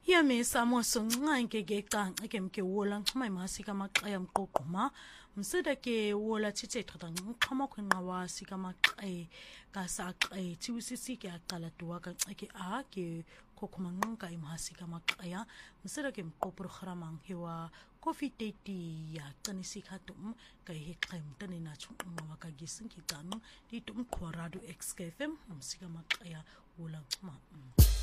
Yamisa mosonca ngegecanca ke mke wola nxuma imasi kamaqaya mqoquma msida ke wola thithe thata nxama khwenqawa sikamaqe kasaqe thiwisisi ke aqala duwa kanceke a ke khokhuma nqonka imasi kamaqaya msida ke mqopro khramang hewa coffee teti ya qanisikhatum ka heqem tani na chunqwa ka gisinki tanu ditum qorado xkfm msika maqaya wola nxuma